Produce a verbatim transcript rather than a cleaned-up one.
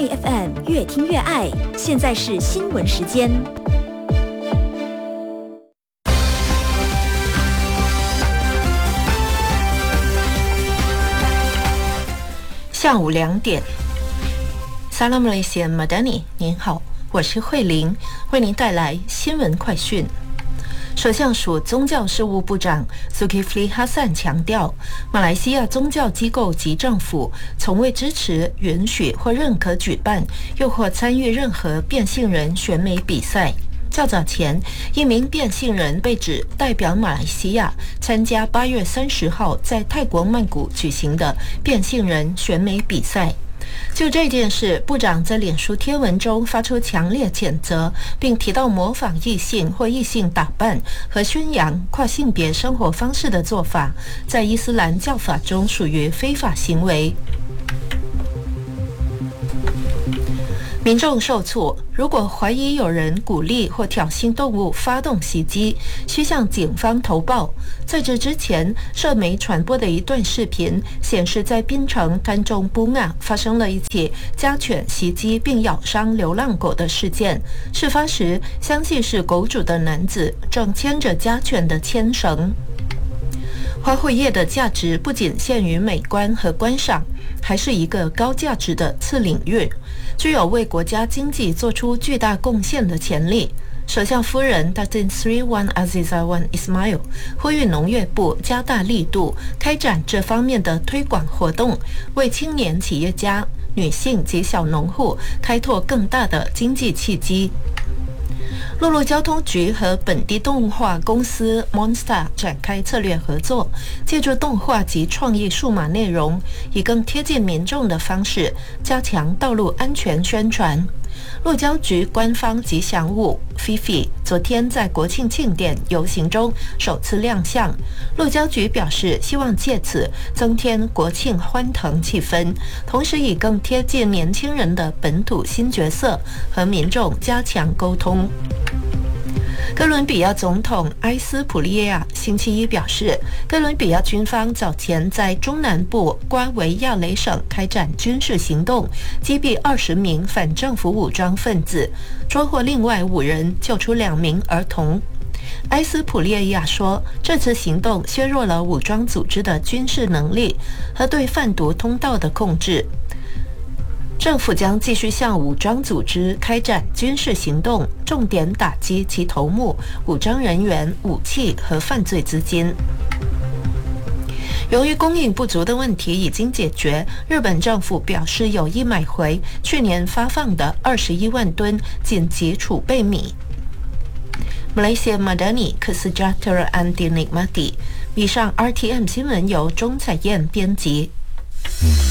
My F M 越听越爱，现在是新闻时间。 下午两点 Salam Malaysia Madani， 您好，我是慧玲，为您带来新闻快讯。首相署宗教事务部长 Zulkifli Hasan 强调，马来西亚宗教机构及政府从未支持、允许或认可举办又或参与任何变性人选美比赛。较早前，一名变性人被指代表马来西亚参加八月三十号在泰国曼谷举行的变性人选美比赛。就这件事，部长在脸书贴文中发出强烈谴责，并提到模仿异性或异性打扮和宣扬跨性别生活方式的做法，在伊斯兰教法中属于非法行为。民众受挫，如果怀疑有人鼓励或挑衅动物发动袭击，需向警方投报。在这之前，社媒传播的一段视频显示，在槟城丹中布亚发生了一起家犬袭击并咬伤流浪狗的事件。事发时，相信是狗主的男子正牵着家犬的牵绳。花卉业的价值不仅限于美观和观赏，还是一个高价值的次领域，具有为国家经济做出巨大贡献的潜力。首相夫人 Datin Sri Wan Aziza Wan Ismail 呼吁农业部加大力度，开展这方面的推广活动，为青年企业家、女性及小农户开拓更大的经济契机。陆路交通局和本地动画公司 Monster 展开策略合作，借助动画及创意数码内容，以更贴近民众的方式加强道路安全宣传。路交局官方吉祥物 Fifi 昨天在国庆庆典游行中首次亮相。路交局表示，希望借此增添国庆欢腾气氛，同时以更贴近年轻人的本土新角色和民众加强沟通。哥伦比亚总统埃斯普利耶亚星期一表示，哥伦比亚军方早前在中南部瓜维亚雷省开展军事行动，击毙二十名反政府武装分子，捉获另外五人，救出两名儿童。埃斯普利耶亚说，这次行动削弱了武装组织的军事能力和对贩毒通道的控制。政府将继续向武装组织开展军事行动，重点打击其头目、武装人员、武器和犯罪资金。由于供应不足的问题已经解决，日本政府表示有意买回去年发放的二十一万吨紧急储备米。Malaysia Madani Kesejahteraan Dinikmati。以上 R T M 新闻由钟彩燕编辑。